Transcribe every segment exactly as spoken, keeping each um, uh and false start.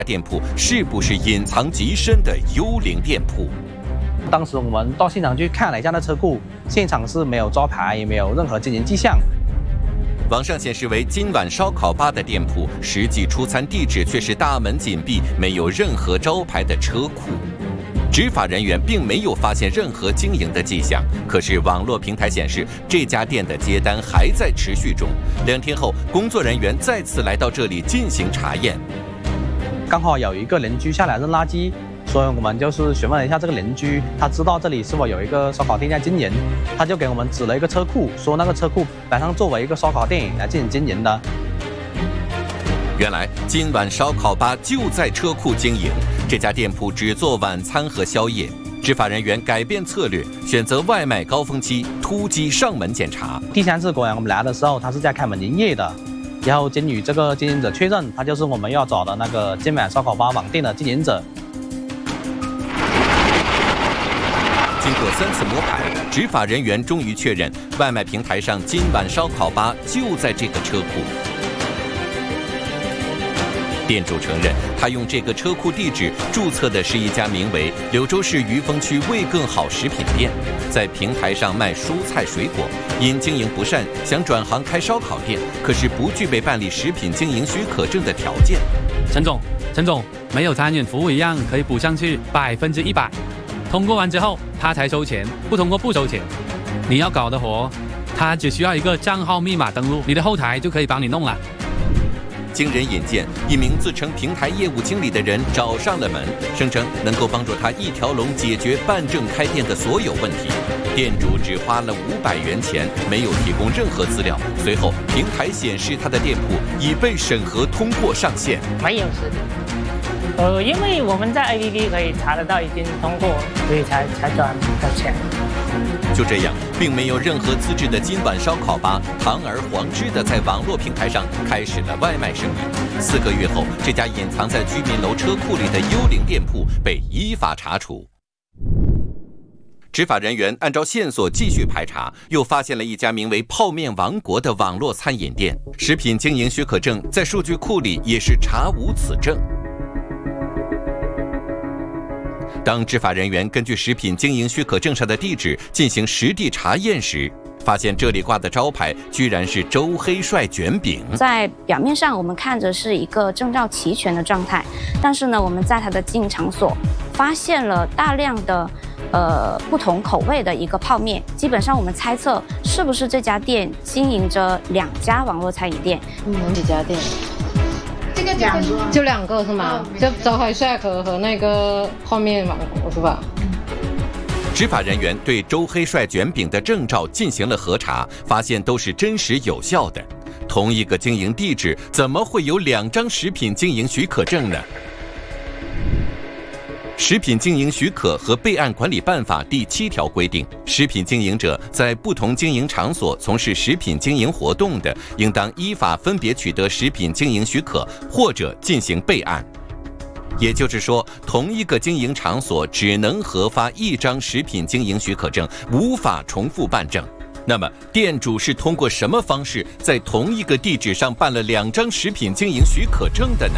店铺是不是隐藏极深的幽灵店铺？ 当时我们到现场去看了一下那车库，现场是没有招牌，也没有任何经营迹象。 网上显示为今晚烧烤吧的店铺，实际出餐地址却是大门紧闭、没有任何招牌的车库。执法人员并没有发现任何经营的迹象，可是网络平台显示这家店的接单还在持续中。两天后，工作人员再次来到这里进行查验。 刚好有一个邻居下来扔垃圾，所以我们就是询问了一下这个邻居，他知道这里是否有一个烧烤店在经营，他就给我们指了一个车库，说那个车库晚上作为一个烧烤店来进行经营的。 原来今晚烧烤吧就在车库经营，这家店铺只做晚餐和宵夜。执法人员改变策略，选择外卖高峰期突击上门检查。 第三次果然我们来的时候，他是在开门营业的。然后经与这个经营者确认，他就是我们要找的那个今晚烧烤吧网店的经营者。 经过三次摸排，执法人员终于确认，外卖平台上今晚烧烤吧就在这个车库。店主承认，他用这个车库地址注册的是一家名为柳州市余丰区味更好食品店，在平台上卖蔬菜水果。因经营不善，想转行开烧烤店，可是不具备办理食品经营许可证的条件。 陈总，陈总，没有餐饮服务一样可以补上去百分之一百，通过完之后他才收钱，不通过不收钱。你要搞的活，他只需要一个账号密码登录，你的后台就可以帮你弄了。 经人引荐，一名自称平台业务经理的人找上了门，声称能够帮助他一条龙解决办证开店的所有问题。店主只花了五百元钱，没有提供任何资料。随后，平台显示他的店铺已被审核通过上线。 没有实体，呃，因为我们在 A P P 可以查得到已经通过，所以才才转的钱。 就这样，并没有任何资质的今晚烧烤吧，堂而皇之的在网络平台上开始了外卖生意。四个月后，这家隐藏在居民楼车库里的幽灵店铺被依法查处。执法人员按照线索继续排查，又发现了一家名为“泡面王国”的网络餐饮店，食品经营许可证在数据库里也是查无此证。当执法人员根据食品经营许可证上的地址进行实地查验时，发现这里挂的招牌居然是周黑帅卷饼。 在表面上我们看着是一个证照齐全的状态，但是呢，我们在它的经营场所发现了大量的呃不同口味的一个泡面。基本上我们猜测是不是这家店经营着两家网络餐饮店？ 嗯，几家店？ 这个两个， 就两个是吗？就周黑帅和和那个泡面网国是吧？ 执法人员对周黑帅卷饼的证照进行了核查，发现都是真实有效的。同一个经营地址，怎么会有两张食品经营许可证呢？食品经营许可和备案管理办法第七条规定，食品经营者在不同经营场所从事食品经营活动的，应当依法分别取得食品经营许可或者进行备案。也就是说，同一个经营场所只能核发一张食品经营许可证，无法重复办证。那么，店主是通过什么方式在同一个地址上办了两张食品经营许可证的呢？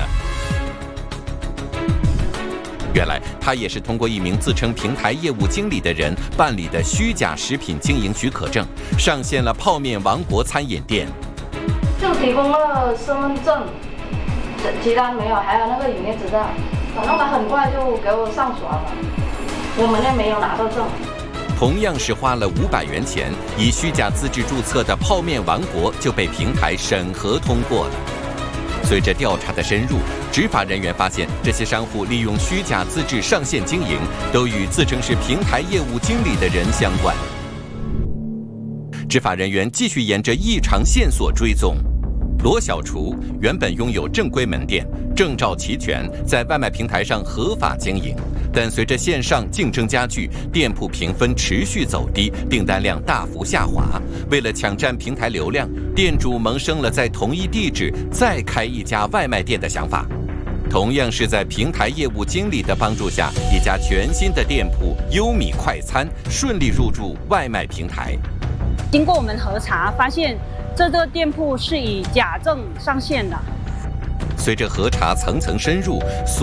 原来，他也是通过一名自称平台业务经理的人办理的虚假食品经营许可证，上线了泡面王国餐饮店。 就提供了身份证，其他没有，还有那个营业执照。反正他很快就给我上传了，我们也没有拿到证。 同样是花了五百元钱，以虚假资质注册的泡面王国就被平台审核通过了。随着调查的深入，执法人员发现，这些商户利用虚假资质上线经营，都与自称是平台业务经理的人相关。执法人员继续沿着异常线索追踪。罗小厨原本拥有正规门店，证照齐全，在外卖平台上合法经营，但随着线上竞争加剧，店铺评分持续走低，订单量大幅下滑。为了抢占平台流量，店主萌生了在同一地址再开一家外卖店的想法。同样是在平台业务经理的帮助下，一家全新的店铺优米快餐顺利入驻外卖平台。 经过我们核查，发现这个店铺是以假证上线的。 随着核查层层深入，